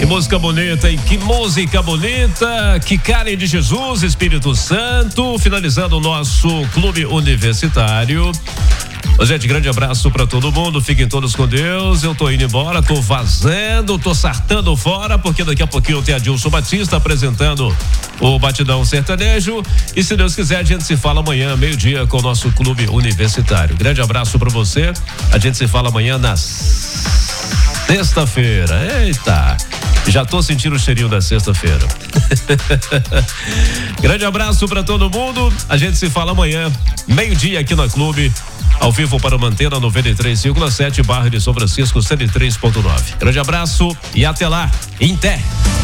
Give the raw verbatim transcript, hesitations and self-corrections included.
Que música bonita, hein? Que música bonita, que Karen de Jesus, Espírito Santo, finalizando o nosso clube universitário. Ô, gente, grande abraço pra todo mundo, fiquem todos com Deus. Eu tô indo embora, tô vazando, tô sartando fora, porque daqui a pouquinho tem Adilson Batista apresentando o Batidão Sertanejo. E se Deus quiser, a gente se fala amanhã, meio-dia, com o nosso clube universitário. Grande abraço pra você. A gente se fala amanhã na sexta-feira. Eita, já tô sentindo o cheirinho da sexta-feira. Grande abraço pra todo mundo. A gente se fala amanhã, meio-dia, aqui na Clube. Ao vivo para o Antena noventa e três vírgula sete, bairro de São Francisco, cento e três ponto nove. Grande abraço e até lá. Em té.